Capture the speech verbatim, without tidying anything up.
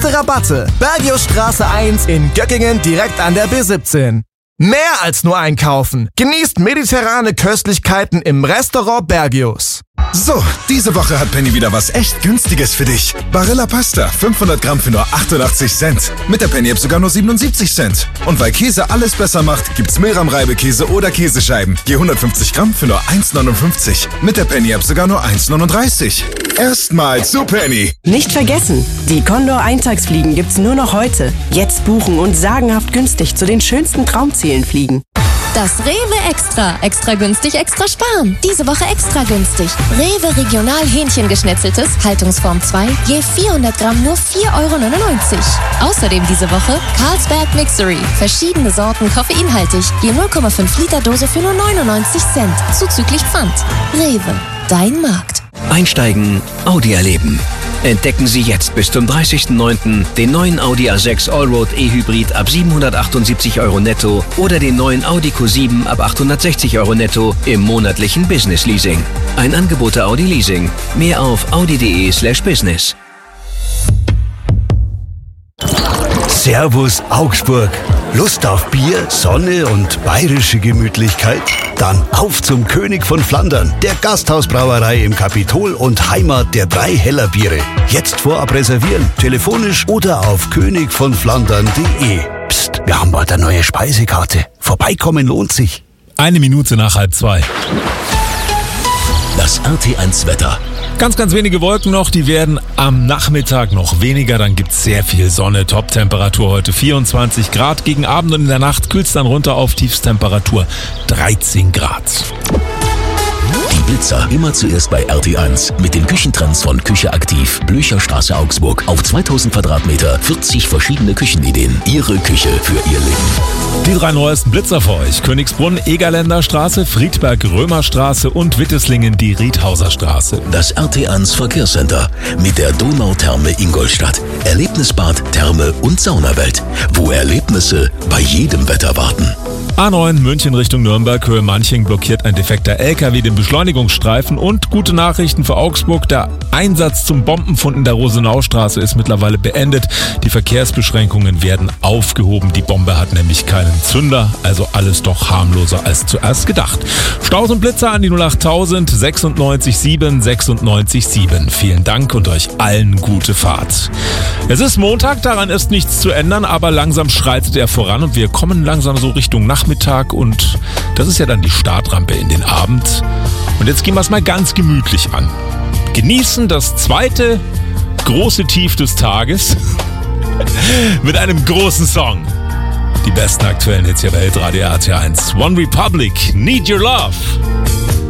Fette Rabatte. Bergiusstraße eins in Göckingen direkt an der B siebzehn. Mehr als nur einkaufen. Genießt mediterrane Köstlichkeiten im Restaurant Bergius. So, diese Woche hat Penny wieder was echt Günstiges für dich. Barilla Pasta, fünfhundert Gramm für nur achtundachtzig Cent. Mit der Penny-App sogar nur siebenundsiebzig Cent. Und weil Käse alles besser macht, gibt's Milram-Reibekäse oder Käsescheiben. Je hundertfünfzig Gramm für nur eins neunundfünfzig. Mit der Penny-App sogar nur eins neununddreißig. Erstmal zu Penny. Nicht vergessen, die Condor-Eintagsfliegen gibt's nur noch heute. Jetzt buchen und sagenhaft günstig zu den schönsten Traumzielen fliegen. Das Rewe Extra. Extra günstig, extra sparen. Diese Woche extra günstig. Rewe Regional Hähnchengeschnetzeltes, Haltungsform zwei, je vierhundert Gramm nur vier Euro neunundneunzig. Außerdem diese Woche Carlsberg Mixery. Verschiedene Sorten koffeinhaltig, je null Komma fünf Liter Dose für nur neunundneunzig Cent. Zuzüglich Pfand. Rewe, dein Markt. Einsteigen, Audi erleben. Entdecken Sie jetzt bis zum dreißigsten neunten den neuen Audi A sechs Allroad E-Hybrid ab siebenhundertachtundsiebzig Euro netto oder den neuen Audi Q sieben ab achthundertsechzig Euro netto im monatlichen Business Leasing. Ein Angebot der Audi Leasing. Mehr auf audi.de slash business. Servus Augsburg. Lust auf Bier, Sonne und bayerische Gemütlichkeit? Dann auf zum König von Flandern, der Gasthausbrauerei im Kapitol und Heimat der drei Heller Biere. Jetzt vorab reservieren, telefonisch oder auf könig von flandern punkt de. Psst, wir haben bald eine neue Speisekarte. Vorbeikommen lohnt sich. Eine Minute nach halb zwei. Das R T eins Wetter. Ganz, ganz wenige Wolken noch, die werden am Nachmittag noch weniger, dann gibt's sehr viel Sonne, Top-Temperatur heute vierundzwanzig Grad, gegen Abend und in der Nacht kühlt's dann runter auf Tiefstemperatur dreizehn Grad. Die Blitzer immer zuerst bei R T eins mit den Küchentrends von Küche aktiv, Blücherstraße Augsburg. Auf zweitausend Quadratmeter, vierzig verschiedene Küchenideen. Ihre Küche für Ihr Leben. Die drei neuesten Blitzer für euch: Königsbrunn, Egerländer Straße, Friedberg, Römerstraße und Witteslingen, die Riedhauser Straße. Das R T eins Verkehrscenter mit der Donautherme Ingolstadt. Erlebnisbad, Therme und Saunawelt, wo Erlebnisse bei jedem Wetter warten. A neun München Richtung Nürnberg, Höhe Manching, blockiert ein defekter L K W den Beschleunigungsstreifen. Und gute Nachrichten für Augsburg: Der Einsatz zum Bombenfund in der Rosenaustraße ist mittlerweile beendet. Die Verkehrsbeschränkungen werden aufgehoben. Die Bombe hat nämlich keinen Zünder, also alles doch harmloser als zuerst gedacht. Staus und Blitzer an die null achttausend sechsundneunzig sieben sechsundneunzig sieben. Vielen Dank und euch allen gute Fahrt. Es ist Montag, daran ist nichts zu ändern, aber langsam schreitet er voran und wir kommen langsam so Richtung Nachmittag und das ist ja dann die Startrampe in den Abend. Und jetzt gehen wir es mal ganz gemütlich an. Genießen das zweite große Tief des Tages mit einem großen Song. Die besten aktuellen Hits hier bei Hitradio R T eins. One Republic, Need Your Love.